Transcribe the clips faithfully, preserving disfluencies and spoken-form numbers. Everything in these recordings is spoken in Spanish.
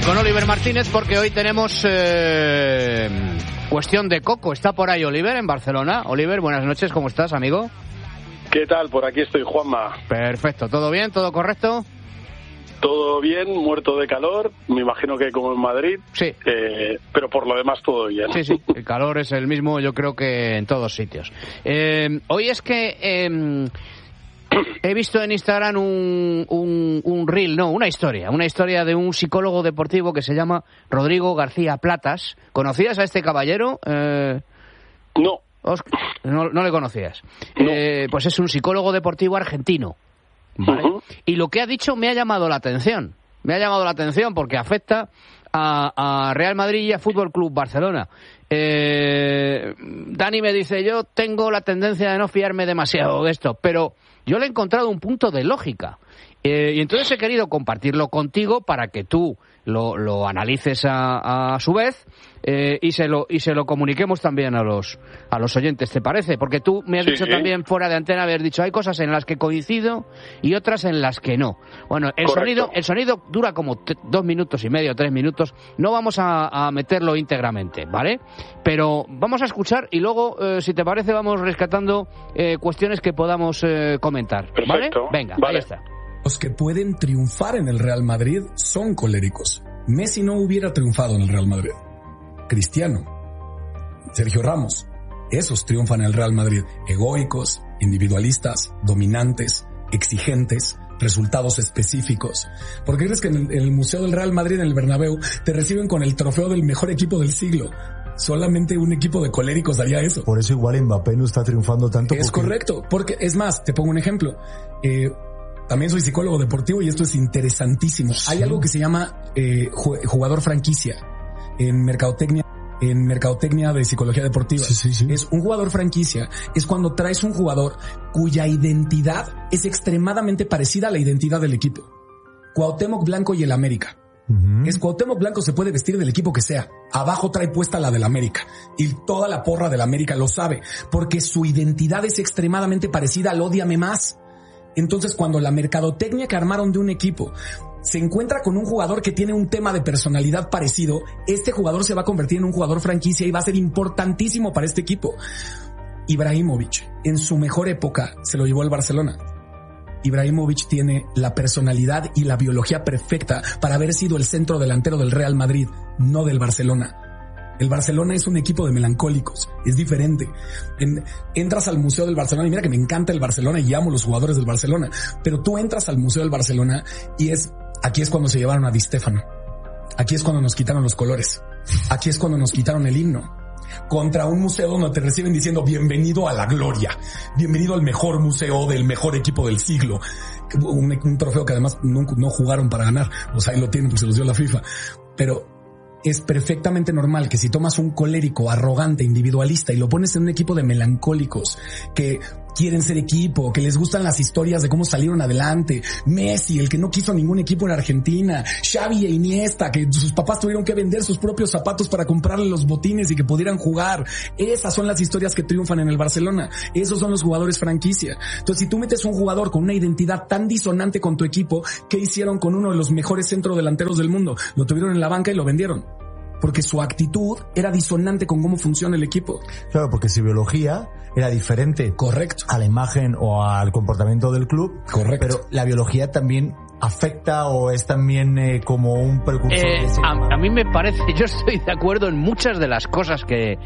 con Oliver Martínez, porque hoy tenemos eh, cuestión de coco. Está por ahí Oliver en Barcelona. Oliver, buenas noches, ¿cómo estás, amigo? ¿Qué tal? Por aquí estoy, Juanma. Perfecto, ¿todo bien? ¿Todo correcto? Todo bien, muerto de calor, me imagino que como en Madrid, sí, eh, pero por lo demás todo bien. Sí, sí, el calor es el mismo, yo creo que en todos sitios. Eh, hoy es que eh, he visto en Instagram un, un, un reel, no, una historia, una historia de un psicólogo deportivo que se llama Rodrigo García Platas. ¿Conocías a este caballero? Eh, no. no. No le conocías. No. Eh, pues es un psicólogo deportivo argentino. ¿Vale? Uh-huh. Y lo que ha dicho me ha llamado la atención. Me ha llamado la atención porque afecta a, a Real Madrid y a Fútbol Club Barcelona. Eh, Dani me dice, yo tengo la tendencia de no fiarme demasiado de esto, pero yo le he encontrado un punto de lógica. Eh, y entonces he querido compartirlo contigo para que tú lo, lo analices a, a su vez eh, y se lo y se lo comuniquemos también a los a los oyentes, ¿te parece? Porque tú me has sí, dicho sí. también fuera de antena, haber dicho, hay cosas en las que coincido y otras en las que no. Bueno, el Correcto. sonido el sonido dura como t- dos minutos y medio, tres minutos. No vamos a, a meterlo íntegramente, ¿vale? Pero vamos a escuchar y luego, eh, si te parece, vamos rescatando eh, cuestiones que podamos eh, comentar, ¿vale? Perfecto. Venga, vale. ahí está. Los que pueden triunfar en el Real Madrid son coléricos. Messi no hubiera triunfado en el Real Madrid. Cristiano, Sergio Ramos, esos triunfan en el Real Madrid. Egoicos, individualistas, dominantes, exigentes, resultados específicos. ¿Por qué crees que en el Museo del Real Madrid, en el Bernabéu, te reciben con el trofeo del mejor equipo del siglo? Solamente un equipo de coléricos haría eso. Por eso igual Mbappé no está triunfando tanto. Es porque... correcto, porque es más, te pongo un ejemplo. Eh, También soy psicólogo deportivo y esto es interesantísimo. Sí. Hay algo que se llama eh, jugador franquicia en mercadotecnia, en mercadotecnia de psicología deportiva. Sí, sí, sí. Es un jugador franquicia, es cuando traes un jugador cuya identidad es extremadamente parecida a la identidad del equipo. Cuauhtémoc Blanco y el América. Uh-huh. Es Cuauhtémoc Blanco se puede vestir del equipo que sea. Abajo trae puesta la del América. Y toda la porra del América lo sabe. Porque su identidad es extremadamente parecida al ódiame más. Entonces, cuando la mercadotecnia que armaron de un equipo se encuentra con un jugador que tiene un tema de personalidad parecido, este jugador se va a convertir en un jugador franquicia y va a ser importantísimo para este equipo. Ibrahimovic, en su mejor época, se lo llevó al Barcelona. Ibrahimovic tiene la personalidad y la biología perfecta para haber sido el centro delantero del Real Madrid, no del Barcelona. El Barcelona es un equipo de melancólicos, es diferente. En, entras al Museo del Barcelona y mira que me encanta el Barcelona y amo los jugadores del Barcelona, pero tú entras al Museo del Barcelona y es, aquí es cuando se llevaron a Di Stéfano, aquí es cuando nos quitaron los colores, aquí es cuando nos quitaron el himno, contra un museo donde te reciben diciendo bienvenido a la gloria, bienvenido al mejor museo del mejor equipo del siglo, un, un trofeo que además no, no jugaron para ganar, o sea ahí lo tienen porque se los dio la FIFA, pero es perfectamente normal que si tomas un colérico, arrogante, individualista y lo pones en un equipo de melancólicos que quieren ser equipo, que les gustan las historias de cómo salieron adelante, Messi, el que no quiso ningún equipo en Argentina, Xavi e Iniesta, que sus papás tuvieron que vender sus propios zapatos para comprarle los botines y que pudieran jugar. Esas son las historias que triunfan en el Barcelona. Esos son los jugadores franquicia. Entonces, si tú metes un jugador con una identidad tan disonante con tu equipo, ¿qué hicieron con uno de los mejores centrodelanteros del mundo? Lo tuvieron en la banca y lo vendieron. Porque su actitud era disonante con cómo funciona el equipo. Claro, porque su biología era diferente. Correcto. A la imagen o al comportamiento del club. Correcto. Pero la biología también afecta o es también eh, como un precursor. Eh, de ese... a, a mí me parece, yo estoy de acuerdo en muchas de las cosas que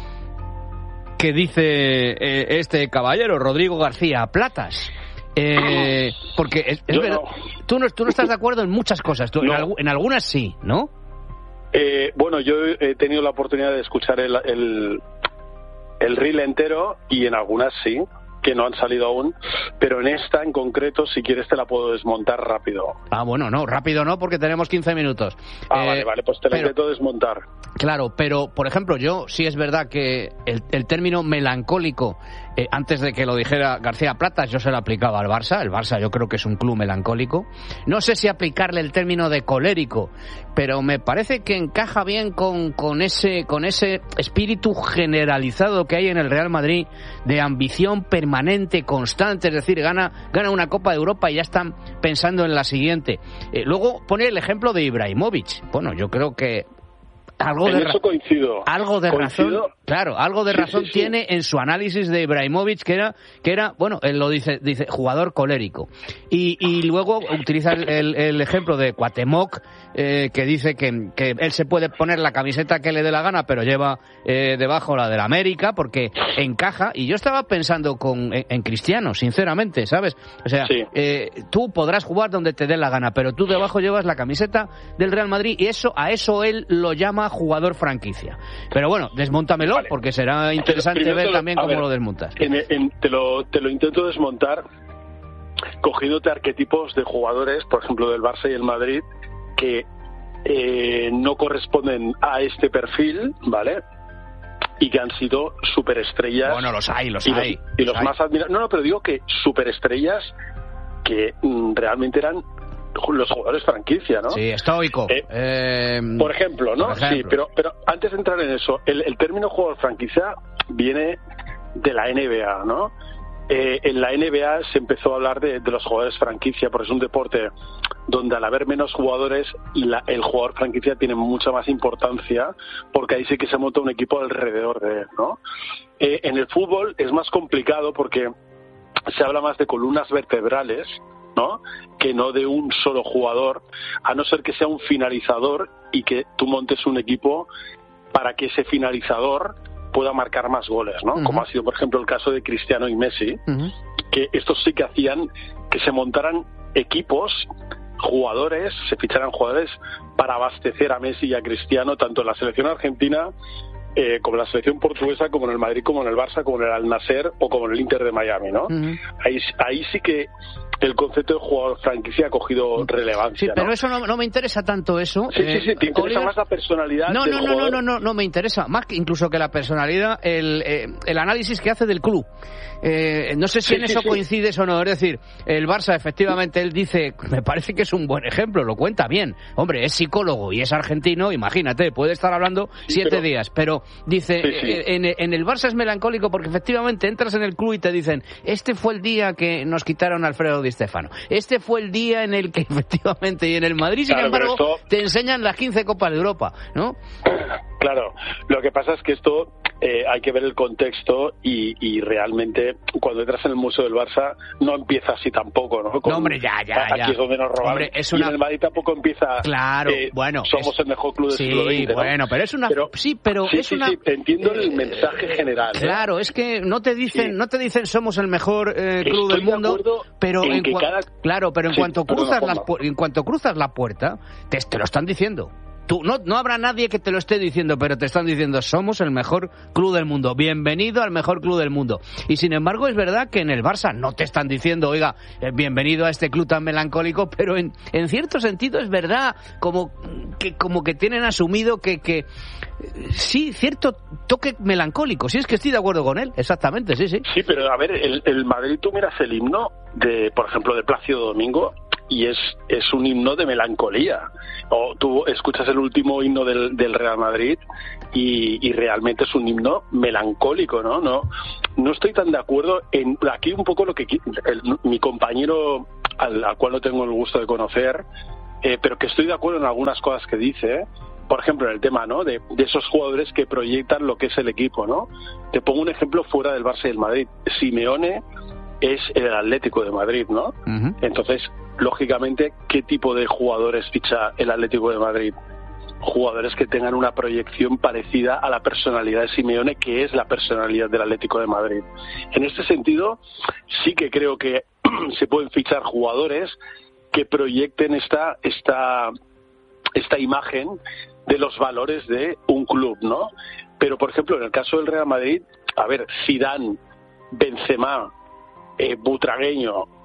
que dice eh, este caballero, Rodrigo García Platas. Eh, porque es, es verdad, no. Tú, no, tú no estás de acuerdo en muchas cosas. Tú, no. en, en algunas sí, ¿no? Eh, bueno, yo he tenido la oportunidad de escuchar el, el, el reel entero y en algunas sí, que no han salido aún, pero en esta en concreto, si quieres te la puedo desmontar rápido. Ah, bueno, no, rápido no, porque tenemos quince minutos. Ah, eh, vale, vale, pues te la pero, intento desmontar. Claro, pero, por ejemplo, yo sí es verdad que el, el término melancólico eh, antes de que lo dijera García Platas, yo se lo aplicaba al Barça. El Barça yo creo que es un club melancólico. No sé si aplicarle el término de colérico, pero me parece que encaja bien con, con ese con ese espíritu generalizado que hay en el Real Madrid, de ambición permanente, constante, es decir, gana, gana una Copa de Europa y ya están pensando en la siguiente. Eh, luego pone el ejemplo de Ibrahimovic. Bueno, yo creo que algo en de eso coincido. algo de coincido. razón, claro, algo de sí, razón sí, sí. tiene en su análisis de Ibrahimovic, que era, que era, bueno, él lo dice, dice jugador colérico, y, y luego utiliza el, el, el ejemplo de Cuauhtémoc, eh, que dice que, que él se puede poner la camiseta que le dé la gana, pero lleva eh, debajo la del América porque encaja. Y yo estaba pensando con en, en Cristiano, sinceramente, ¿sabes? O sea, sí. eh, tú podrás jugar donde te dé la gana, pero tú debajo llevas la camiseta del Real Madrid, y eso a eso él lo llama jugador franquicia. Pero bueno, desmóntamelo, vale, porque será interesante ver lo, también cómo ver, lo desmontas. En, en, te, lo, te lo intento desmontar cogiéndote arquetipos de jugadores, por ejemplo, del Barça y el Madrid, que eh, no corresponden a este perfil, ¿vale? Y que han sido superestrellas. Bueno, los hay, los y hay. Los, y los, los más admirados. No, no, pero digo que superestrellas que mm, realmente eran los jugadores franquicia, ¿no? Sí, estoico. Eh, eh, por ejemplo, ¿no? Por ejemplo. Sí, pero, pero antes de entrar en eso, el, el término jugador franquicia viene de la N B A, ¿no? Eh, en la N B A se empezó a hablar de, de los jugadores franquicia, porque es un deporte donde al haber menos jugadores, la, el jugador franquicia tiene mucha más importancia, porque ahí sí que se monta un equipo alrededor de él, ¿no? Eh, en el fútbol es más complicado porque se habla más de columnas vertebrales, ¿no? Que no de un solo jugador, a no ser que sea un finalizador y que tú montes un equipo para que ese finalizador pueda marcar más goles, ¿no? Uh-huh. Como ha sido, por ejemplo, el caso de Cristiano y Messi, uh-huh. que estos sí que hacían que se montaran equipos, jugadores, se ficharan jugadores para abastecer a Messi y a Cristiano, tanto en la selección argentina eh, como en la selección portuguesa, como en el Madrid, como en el Barça, como en el Al-Nassr o como en el Inter de Miami, ¿no? Uh-huh. Ahí, ahí sí que el concepto de jugador franquicia ha cogido relevancia. Sí, pero ¿no? eso no, no me interesa tanto eso. Sí, eh, sí, sí, te interesa Oliver... más la personalidad no, del no, no, jugador. No, no, no, no me interesa. Más que incluso que la personalidad, el, eh, el análisis que hace del club. Eh, no sé si sí, en eso sí, coincides sí. o no. Es decir, el Barça, efectivamente, él dice, me parece que es un buen ejemplo, lo cuenta bien. Hombre, es psicólogo y es argentino, imagínate, puede estar hablando sí, siete pero... días. Pero dice, sí, sí. Eh, en, en el Barça es melancólico porque efectivamente entras en el club y te dicen, este fue el día que nos quitaron a Alfredo Di Stéfano. Este fue el día en el que efectivamente, y en el Madrid, sin claro, embargo, esto... te enseñan las quince Copas de Europa, ¿no? Claro, lo que pasa es que esto eh, hay que ver el contexto y, y realmente cuando entras en el Museo del Barça no empieza así tampoco, ¿no? Con, no, hombre, ya, ya, aquí ya. es donde nos roban. Hombre, es una... Y en el Madrid tampoco empieza... Claro, eh, bueno. Somos es... el mejor club del sí, siglo veinte, ¿no? bueno, pero es una... Pero, sí, pero sí, es sí, una... Sí, entiendo el mensaje general. Claro, ¿eh? es que no te dicen, sí. no te dicen somos el mejor eh, club Estoy del mundo, de pero en en que cua... cada... claro, pero en sí, cuanto perdona, cruzas las Juanma. pu... en cuanto cruzas la puerta, te, te lo están diciendo. Tú, no, no habrá nadie que te lo esté diciendo, pero te están diciendo somos el mejor club del mundo, bienvenido al mejor club del mundo. Y sin embargo es verdad que en el Barça no te están diciendo, oiga, bienvenido a este club tan melancólico, pero en, en cierto sentido es verdad, como que, como que tienen asumido que, que sí, cierto toque melancólico. Sí, es que estoy de acuerdo con él, exactamente, sí, sí. Sí, pero a ver, el, el Madrid, tú miras el himno de, por ejemplo, de Plácido Domingo, y es es un himno de melancolía. O tú escuchas el último himno del, del Real Madrid y, y realmente es un himno melancólico, ¿no? No no estoy tan de acuerdo en aquí un poco lo que el, mi compañero al, al cual no tengo el gusto de conocer, eh, pero que estoy de acuerdo en algunas cosas que dice. Por ejemplo, en el tema, ¿no? De, de esos jugadores que proyectan lo que es el equipo, ¿no? Te pongo un ejemplo fuera del Barça y el Madrid. Simeone es el Atlético de Madrid, ¿no? Uh-huh. Entonces, lógicamente, ¿qué tipo de jugadores ficha el Atlético de Madrid? Jugadores que tengan una proyección parecida a la personalidad de Simeone, que es la personalidad del Atlético de Madrid. En este sentido, sí que creo que se pueden fichar jugadores que proyecten esta esta esta imagen de los valores de un club, ¿no? Pero, por ejemplo, en el caso del Real Madrid, a ver, Zidane, Benzema, Eh, Butragueño,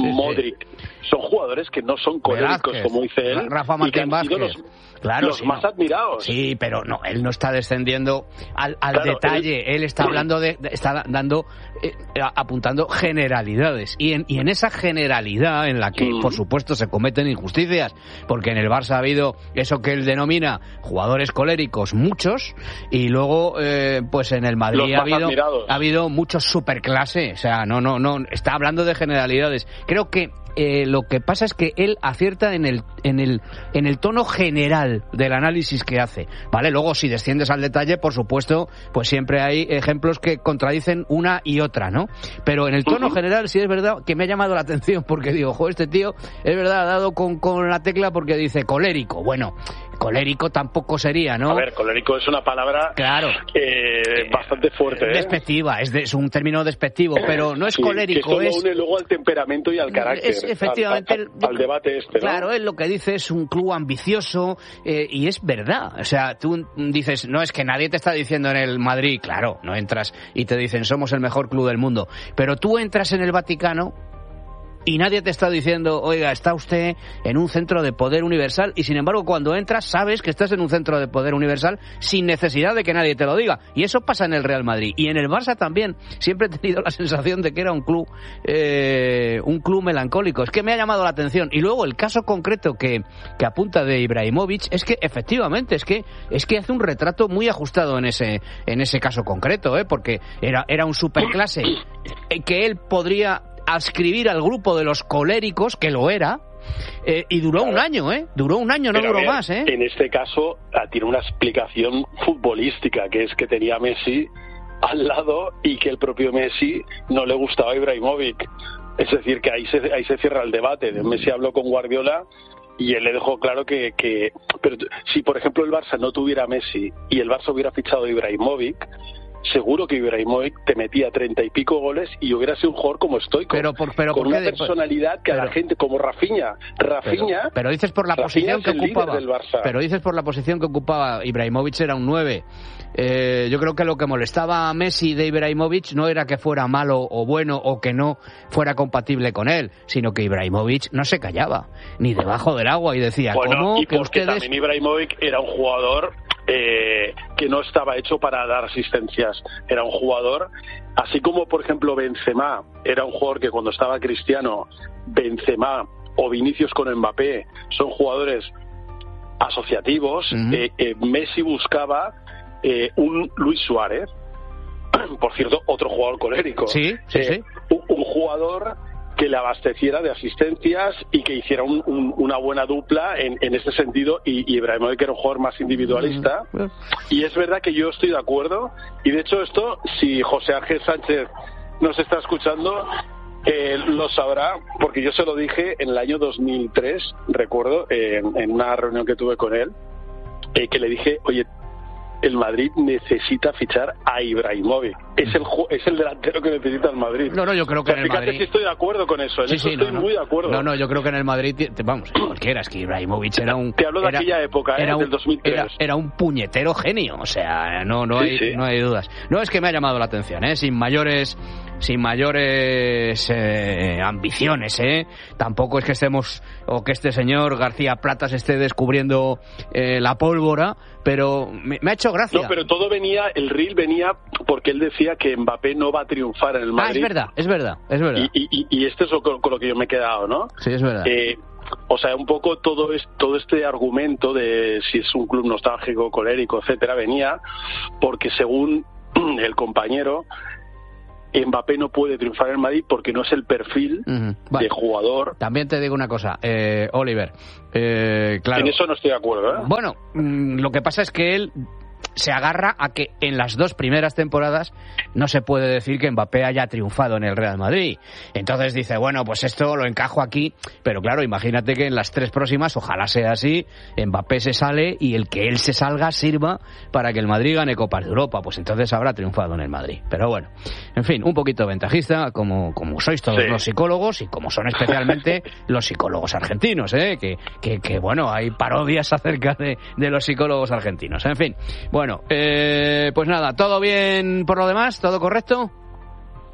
sí, Modric. Sí. Son jugadores que no son coléricos, Velázquez, como dice él. Rafa Martín Vázquez. Los, claro, los sí, más no. admirados. Sí, pero no, él no está descendiendo al, al claro, detalle. Él, él está hablando de, de está dando, eh, apuntando generalidades. Y en, y en esa generalidad en la que, mm. por supuesto, se cometen injusticias, porque en el Barça ha habido eso que él denomina jugadores coléricos, muchos, y luego, eh, pues en el Madrid ha habido, ha habido muchos superclase. O sea, no, no, no, está hablando de generalidades. Creo que Eh, lo que pasa es que él acierta en el en el en el tono general del análisis que hace, ¿vale? Luego si desciendes al detalle, por supuesto, pues siempre hay ejemplos que contradicen una y otra, ¿no? Pero en el tono uh-huh. general sí es verdad que me ha llamado la atención, porque digo, jo, este tío es verdad, ha dado con, con la tecla, porque dice colérico. Bueno, colérico tampoco sería, ¿no? A ver, colérico es una palabra claro eh, bastante fuerte, ¿eh? Despectiva, es, de, es un término despectivo, pero no es sí, colérico, que solo es... une luego al temperamento y al carácter. Es efectivamente... Al, al, al debate este, ¿no? Claro, él lo que dice es un club ambicioso, eh, y es verdad. O sea, tú dices, no, es que nadie te está diciendo en el Madrid, claro, no entras y te dicen, somos el mejor club del mundo, pero tú entras en el Vaticano y nadie te está diciendo, oiga, está usted en un centro de poder universal, y sin embargo cuando entras sabes que estás en un centro de poder universal sin necesidad de que nadie te lo diga. Y eso pasa en el Real Madrid. Y en el Barça también. Siempre he tenido la sensación de que era un club eh, un club melancólico. Es que me ha llamado la atención. Y luego el caso concreto que, que apunta de Ibrahimovic es que efectivamente es que es que hace un retrato muy ajustado en ese en ese caso concreto, ¿eh? Porque era, era un superclase que él podría adscribir al grupo de los coléricos, que lo era, eh, y duró claro. un año, ¿eh? Duró un año, no Pero duró ver, más, ¿eh? En este caso tiene una explicación futbolística, que es que tenía Messi al lado y que el propio Messi no le gustaba a Ibrahimovic. Es decir, que ahí se, ahí se cierra el debate. Messi habló con Guardiola y él le dejó claro que, que... Pero si, por ejemplo, el Barça no tuviera Messi y el Barça hubiera fichado a Ibrahimovic, seguro que Ibrahimovic te metía treinta y pico goles y hubiera sido un jugador como estoico, pero por, pero con ¿por una qué? personalidad que pero, a la gente, como Rafinha, Rafinha pero, pero dices por la Rafinha posición que ocupaba, pero dices por la posición que ocupaba Ibrahimovic, era un nueve. Eh, yo creo que lo que molestaba a Messi de Ibrahimovic no era que fuera malo o bueno o que no fuera compatible con él, sino que Ibrahimovic no se callaba ni debajo del agua y decía, bueno, ¿cómo y que porque ustedes... también Ibrahimovic era un jugador eh, que no estaba hecho para dar asistencias, era un jugador, así como por ejemplo Benzema era un jugador que cuando estaba Cristiano, Benzema o Vinicius con Mbappé son jugadores asociativos. uh-huh. eh, eh, Messi buscaba eh, un Luis Suárez, por cierto, otro jugador colérico, sí, sí, eh, sí. Un, un jugador que le abasteciera de asistencias y que hiciera un, un, una buena dupla en, en este sentido, y, y Ibrahimovic era un jugador más individualista. Uh-huh. Y es verdad que yo estoy de acuerdo, y de hecho esto, si José Ángel Sánchez nos está escuchando, eh, lo sabrá, porque yo se lo dije en el año dos mil tres, recuerdo, eh, en, en una reunión que tuve con él, eh, que le dije, oye, el Madrid necesita fichar a Ibrahimovic. Es el es el delantero que necesita el Madrid. No, no, yo creo que o sea, en el fíjate Madrid... si estoy de acuerdo con eso. En sí, eso sí, estoy no, no. muy de acuerdo. No, no, yo creo que en el Madrid... Vamos, cualquiera, es que Ibrahimovic era un... Te hablo de era, aquella época, ¿eh? Era un, del dos mil tres. Era, era un puñetero genio, o sea, no, no, sí, hay, sí. no hay dudas. No, es que me ha llamado la atención, ¿eh? Sin mayores... sin mayores eh, ambiciones, ¿eh? Tampoco es que estemos, o que este señor García Platas esté descubriendo eh, la pólvora, pero me, me ha hecho gracia. No, pero todo venía, el reel venía porque él decía que Mbappé no va a triunfar en el Madrid. Ah, es verdad, es verdad, es verdad. Y, y, y este es lo, con, con lo que yo me he quedado, ¿no? Sí, es verdad. Eh, o sea, un poco todo, es, todo este argumento de si es un club nostálgico, colérico, etcétera, venía porque según el compañero, Mbappé no puede triunfar en Madrid porque no es el perfil uh-huh. vale. de jugador. También te digo una cosa, eh, Oliver, eh, claro. En eso no estoy de acuerdo, ¿eh? Bueno, mmm, lo que pasa es que él se agarra a que en las dos primeras temporadas no se puede decir que Mbappé haya triunfado en el Real Madrid. Entonces dice, bueno, pues esto lo encajo aquí, pero claro, imagínate que en las tres próximas, ojalá sea así, Mbappé se sale y el que él se salga sirva para que el Madrid gane Copas de Europa, pues entonces habrá triunfado en el Madrid. Pero bueno, en fin, un poquito ventajista, como, como sois todos sí. los psicólogos y como son especialmente los psicólogos argentinos, ¿eh? que, que, que bueno, hay parodias acerca de, de los psicólogos argentinos. En fin, bueno, eh, pues nada, ¿todo bien por lo demás? ¿Todo correcto?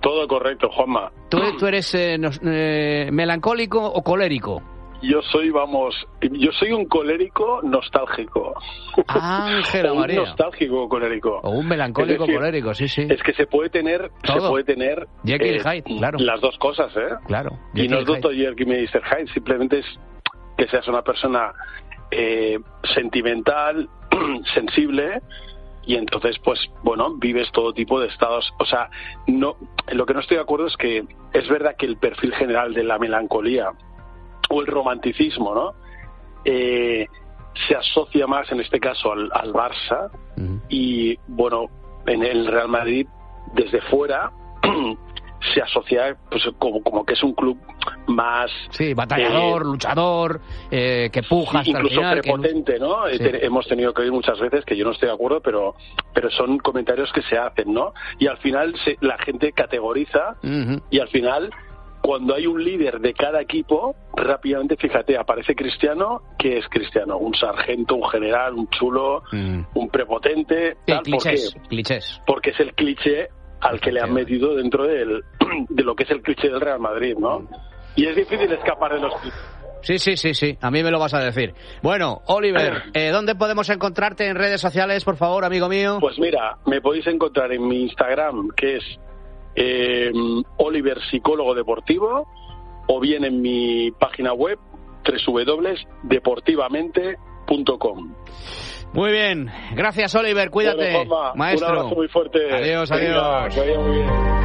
Todo correcto, Juanma. ¿Tú, tú eres eh, nos, eh, melancólico o colérico? Yo soy, vamos, yo soy un colérico nostálgico. Ángela un María. nostálgico colérico. O un melancólico es decir, colérico, sí, sí. Es que se puede tener, Todo. se puede tener Jekyll y eh, Hyde, claro. las dos cosas, ¿eh? Claro. Y Jekyll no es Hyde. doctor Jekyll y mister Hyde, simplemente es que seas una persona eh, sentimental, sensible, y entonces, pues, bueno, vives todo tipo de estados. O sea, no, lo que no estoy de acuerdo es que es verdad que el perfil general de la melancolía o el romanticismo, ¿no? Eh, se asocia más, en este caso, al, al Barça. Uh-huh. Y, bueno, en el Real Madrid, desde fuera, se asocia pues como, como que es un club más... Sí, batallador, eh, luchador, eh, que puja sí, hasta incluso el final. prepotente, que... ¿no? Sí. Te, hemos tenido que oír muchas veces, que yo no estoy de acuerdo, pero pero son comentarios que se hacen, ¿no? Y al final se, la gente categoriza uh-huh. y al final... Cuando hay un líder de cada equipo, rápidamente, fíjate, aparece Cristiano. ¿Qué es Cristiano? Un sargento, un general, un chulo, mm. un prepotente. Sí, tal. clichés, ¿Por qué? clichés. Porque es el cliché al que le han metido dentro del, de lo que es el cliché del Real Madrid, ¿no? Y es difícil escapar de los clichés. Sí, sí, sí, sí, a mí me lo vas a decir. Bueno, Oliver, eh, ¿dónde podemos encontrarte en redes sociales, por favor, amigo mío? Pues mira, me podéis encontrar en mi Instagram, que es Eh, Oliver Psicólogo Deportivo, o bien en mi página web doble u doble u doble u punto deportivamente punto com. Muy bien, gracias Oliver, cuídate. Bueno, Juanma, maestro. Un abrazo muy fuerte. Adiós, Venga, adiós. que vaya muy bien.